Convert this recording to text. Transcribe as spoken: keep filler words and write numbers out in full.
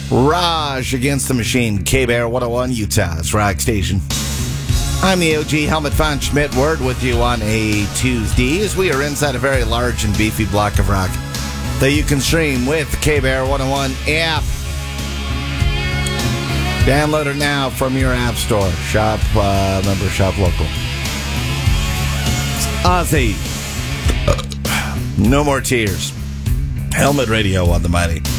Raj Against the Machine, K-Bear one oh one, Utah's rock station. I'm the O G Helmet Von Schmidt Word with you on a Tuesday as we are inside a very large and beefy block of rock that you can stream with the K-Bear one oh one app. Download it now from your app store. Shop, uh, member shop local. Ozzy. No more tears. Helmet Radio on the mighty